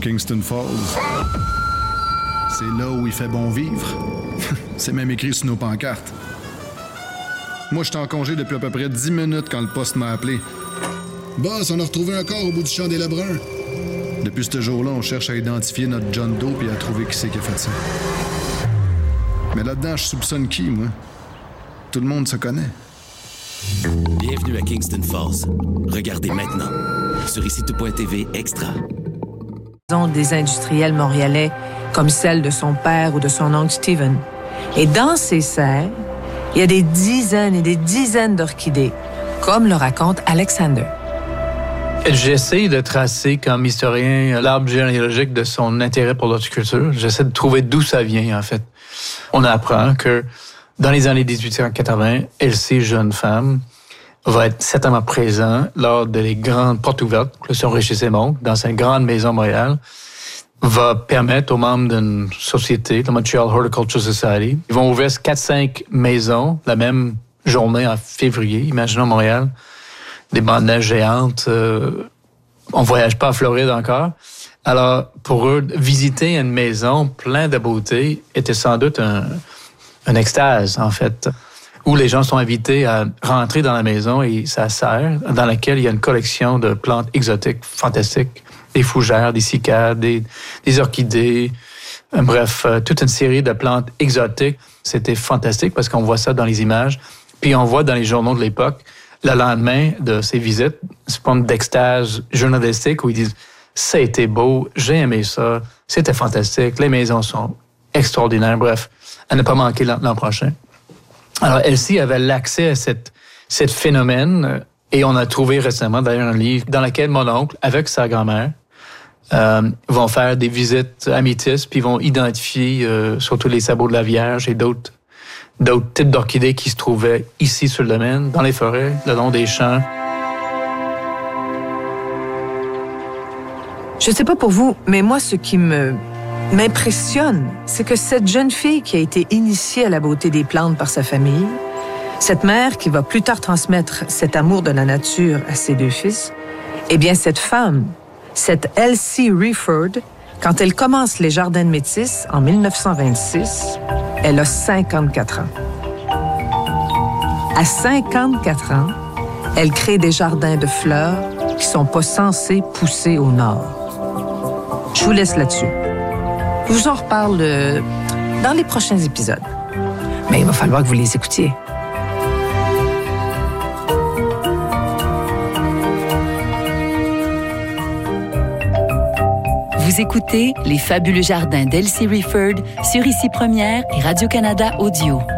Kingston Falls. C'est là où il fait bon vivre. C'est même écrit sur nos pancartes. Moi, j'étais en congé depuis à peu près 10 minutes quand le poste m'a appelé. Boss, on a retrouvé un corps au bout du champ des Lebrun. Depuis ce jour-là, on cherche à identifier notre John Doe puis à trouver qui c'est qui a fait ça. Mais là-dedans, je soupçonne qui, moi? Tout le monde se connaît. Bienvenue à Kingston Falls. Regardez maintenant sur ICITO.tv Extra. Des industriels montréalais comme celle de son père ou de son oncle Stephen. Et dans ces serres, il y a des dizaines et des dizaines d'orchidées, comme le raconte Alexander. J'essaie de tracer, comme historien, l'arbre généalogique de son intérêt pour l'horticulture. J'essaie de trouver d'où ça vient, en fait. On apprend que dans les années 1880, Elsie, jeune femme, va être certainement présent lors des grandes portes ouvertes que son Régis monte dans sa grande maison à Montréal, va permettre aux membres d'une société, la Montreal Horticultural Society, ils vont ouvrir 4-5 maisons la même journée en février, imaginons à Montréal, des bandes de neige géantes, on voyage pas à Floride encore. Alors, pour eux, visiter une maison pleine de beauté était sans doute un extase, en fait, où les gens sont invités à rentrer dans la maison et sa serre, dans laquelle il y a une collection de plantes exotiques fantastiques, des fougères, des cycades, des orchidées, bref, toute une série de plantes exotiques. C'était fantastique parce qu'on voit ça dans les images. Puis on voit dans les journaux de l'époque, le lendemain de ces visites, c'est pas une d'extase journalistique où ils disent « ça a été beau, j'ai aimé ça, c'était fantastique, les maisons sont extraordinaires ». Bref, à ne pas manquer l'an prochain. Alors, Elsie avait l'accès à cette phénomène et on a trouvé récemment d'ailleurs un livre dans lequel mon oncle, avec sa grand-mère, vont faire des visites à Métis puis vont identifier surtout les sabots de la Vierge et d'autres types d'orchidées qui se trouvaient ici sur le domaine, dans les forêts, le long des champs. Je sais pas pour vous, mais moi, ce qui m'impressionne, c'est que cette jeune fille qui a été initiée à la beauté des plantes par sa famille, cette mère qui va plus tard transmettre cet amour de la nature à ses deux fils, eh bien, cette femme, cette Elsie Reford, quand elle commence les Jardins de Métis en 1926, elle a 54 ans. À 54 ans, elle crée des jardins de fleurs qui sont pas censés pousser au nord. Je vous laisse là-dessus. Je vous en reparle dans les prochains épisodes. Mais il va falloir que vous les écoutiez. Vous écoutez Les Fabuleux Jardins d'Elsie Reford sur ICI Première et Radio-Canada Audio.